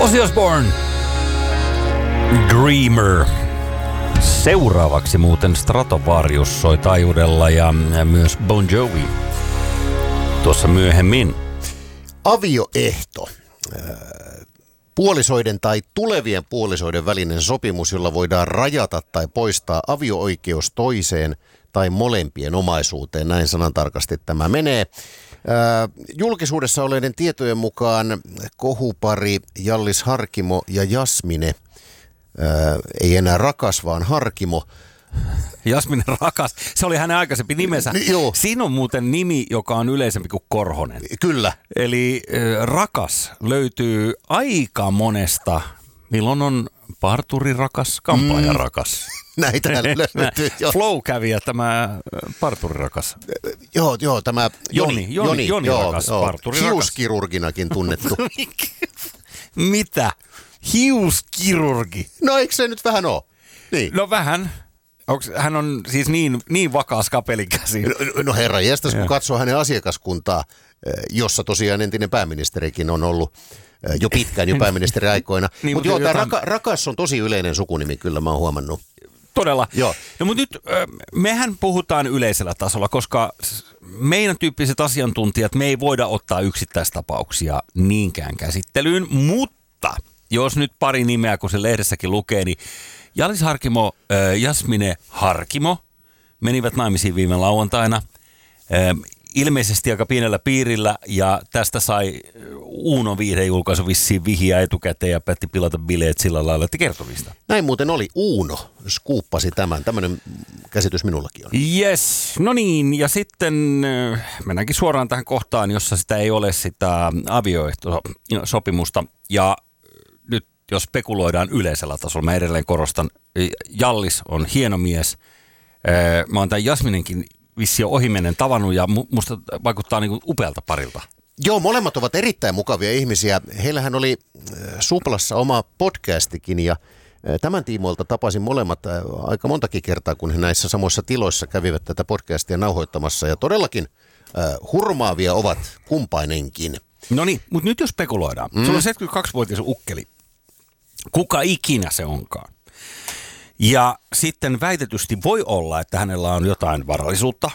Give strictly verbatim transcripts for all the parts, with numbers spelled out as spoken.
Ozzy Osbourne, Dreamer. Seuraavaksi muuten Stratovarius soi taajuudella ja myös Bon Jovi tuossa myöhemmin. Avioehto. Puolisoiden tai tulevien puolisoiden välinen sopimus, jolla voidaan rajata tai poistaa avio-oikeus toiseen tai molempien omaisuuteen. Näin sanantarkasti tämä menee. Ää, julkisuudessa olleiden tietojen mukaan kohupari Hjallis Harkimo ja Jasmine, ää, ei enää rakas, vaan Harkimo. Jasmine Rakas, se oli hänen aikaisempi nimensä. Joo. Siinä on muuten nimi, joka on yleisempi kuin Korhonen. Kyllä. Eli äh, Rakas löytyy aika monesta. Milloin on parturi rakas, kampaaja mm. rakas. Näitä löytyy. Flow kävi ja tämä parturi rakas. Joo, joo, tämä Joni. Joni, Joni, Joni, Joni joo, rakas, joo. parturi rakas. Hiuskirurginakin tunnettu. Mitä? Hiuskirurgi? No eikö se nyt vähän ole? Niin. No vähän. Onks, hän on siis niin, niin vakaas kapelikäsi. No, no herra jästäs, kun katsoo hänen asiakaskuntaa, jossa tosiaan entinen pääministerikin on ollut jo pitkään jo pääministeriaikoina. niin, mutta joo, jotain... tämä raka, Rakas on tosi yleinen sukunimi, kyllä mä oon huomannut. Todella. Joo. No mutta nyt mehän puhutaan yleisellä tasolla, koska meidän tyyppiset asiantuntijat, me ei voida ottaa yksittäistapauksia niinkään käsittelyyn, mutta jos nyt pari nimeä, kun se lehdessäkin lukee, niin Hjallis Harkimo, äh, Jasmine Harkimo menivät naimisiin viime lauantaina. Äh, ilmeisesti aika pienellä piirillä ja tästä sai Uuno viihdejulkaisu vissiin vihiä etukäteen ja päätti pilata bileet sillä lailla, että kertomista. Näin muuten oli. Uuno skuuppasi tämän. Tämmöinen käsitys minullakin on. Yes, no niin. Ja sitten äh, mennäänkin suoraan tähän kohtaan, jossa sitä ei ole sitä avioehtosopimusta ja nyt jos spekuloidaan yleisellä tasolla, mä edelleen korostan, Hjallis on hieno mies. Mä oon tämän Jasminenkin vissiin ohimennen tavannut ja musta vaikuttaa niin kuin upealta parilta. Joo, molemmat ovat erittäin mukavia ihmisiä. Heillähän oli Suplassa oma podcastikin ja tämän tiimoilta tapasin molemmat aika montakin kertaa, kun he näissä samoissa tiloissa kävivät tätä podcastia nauhoittamassa ja todellakin uh, hurmaavia ovat kumpainenkin. No niin, mutta nyt jos spekuloidaan. Mm. Sulla on seitsemänkymmentäkaksivuotias ukkeli. Kuka ikinä se onkaan. Ja sitten väitetysti voi olla, että hänellä on jotain varallisuutta.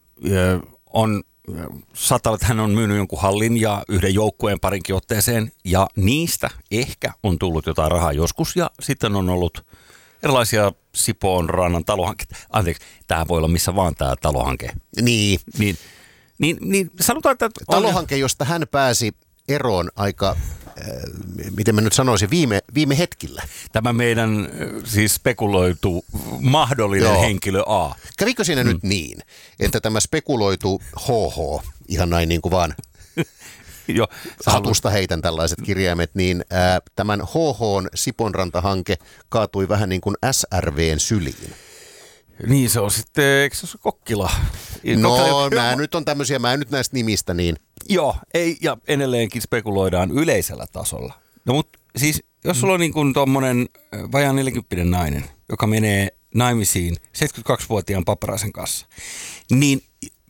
On, saattaa olla, että hän on myynyt jonkun hallin ja yhden joukkueen parinkin otteeseen. Ja niistä ehkä on tullut jotain rahaa joskus. Ja sitten on ollut erilaisia Sipoon rannan talohankkeita. Anteeksi, tämä voi olla missä vaan tämä talohanke. Niin. Niin, niin, niin sanotaan, että... Talohanke, on... josta hän pääsi eroon aika... miten mä nyt sanoisin, viime, viime hetkillä. Tämä meidän siis spekuloitu mahdollinen Joo. henkilö A. Kävikö siinä mm. nyt niin, että tämä spekuloitu H H, ihan näin niin kuin vaan jo, hatusta heitän tällaiset kirjaimet, niin ää, tämän H H:n Siponranta-hanke kaatui vähän niin kuin S R V:n syliin. Niin se on sitten, eikö se ole Kokkila? No Kokkila, mä nyt on tämmöisiä, mä en nyt näistä nimistä niin. Joo, ei, ja edelleenkin spekuloidaan yleisellä tasolla. No mutta siis, jos sulla on niin kuin tommonen vajaan neljäkymppinen nainen, joka menee naimisiin seitsemänkymmentäkaksivuotiaan paparaisen kanssa, niin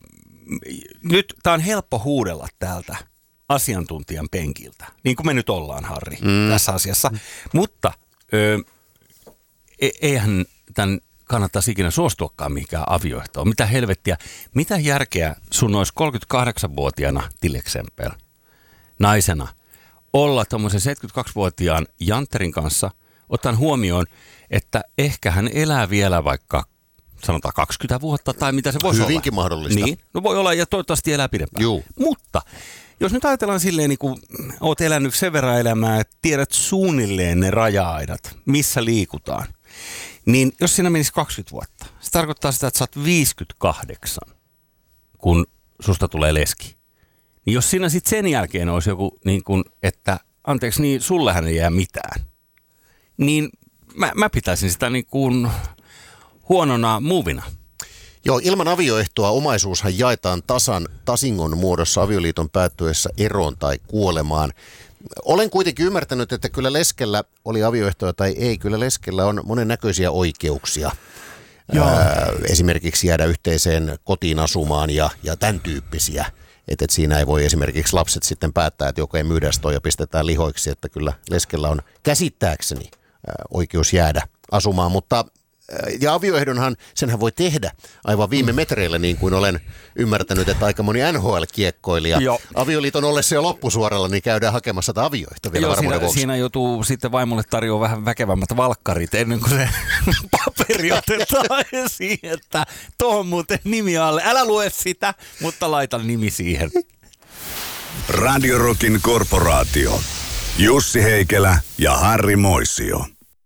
nyt tää on helppo huudella täältä asiantuntijan penkiltä, niin kuin me nyt ollaan, Harri, mm. tässä asiassa. Mutta ö, e- eihän tämän... kannattaisi ikinä suostuakaan mihinkään avioehtoon. Mitä helvettiä, mitä järkeä sun olisi kolmekymmentäkahdeksanvuotiaana Tilexempel naisena olla tommoisen seitsemänkymmentäkaksivuotiaan Jantterin kanssa, ottaen huomioon, että ehkä hän elää vielä vaikka sanotaan kaksikymmentä vuotta tai mitä se voisi olla. Hyvinkin mahdollista. Niin, no voi olla ja toivottavasti elää pidempään. Juu. Mutta jos nyt ajatellaan silleen, niin kuin oot elänyt sen verran elämää, että tiedät suunnilleen ne raja-aidat, missä liikutaan, niin jos siinä menisi kaksikymmentä vuotta, se tarkoittaa sitä, että sä oot viisikymmentäkahdeksan, kun susta tulee leski. Niin jos siinä sitten sen jälkeen olisi joku, niin kuin, että anteeksi, niin sullehän ei jää mitään, niin mä, mä pitäisin sitä niin kuin huonona muuvina. Joo, ilman avioehtoa omaisuushan jaetaan tasan tasingon muodossa avioliiton päättyessä eroon tai kuolemaan. Olen kuitenkin ymmärtänyt, että kyllä leskellä, oli avioehtoja tai ei, kyllä leskellä on monennäköisiä oikeuksia. Ää, esimerkiksi jäädä yhteiseen kotiin asumaan ja, ja tämän tyyppisiä. Että et siinä ei voi esimerkiksi lapset sitten päättää, että joko ei myydä sitä ja pistetään lihoiksi, että kyllä leskellä on käsittääkseni oikeus jäädä asumaan, mutta ja avioehdonhan, senhän voi tehdä aivan viime metreillä, niin kuin olen ymmärtänyt, että aika moni N H L-kiekkoilija Joo. avioliiton ollessa jo loppusuoralla, niin käydään hakemassa tätä avioehtoa vielä Joo, varmuuden siinä, vuoksi. siinä joutuu sitten vaimolle tarjoamaan vähän väkevämmät valkkarit ennen kuin se paperi otetaan esiin, että tuohon muuten nimi alle. Älä lue sitä, mutta laita nimi siihen. Radio Rockin korporaatio. Jussi Heikelä ja Harri Moisio.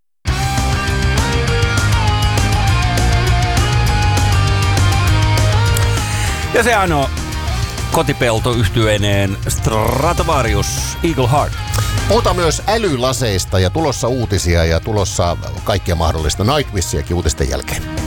Ja se on kotipelto yhtyeineen Stratovarius Eagle Heart. Puhutaan myös älylaseista ja tulossa uutisia ja tulossa kaikkea mahdollista Nightwishiakin uutisten jälkeen.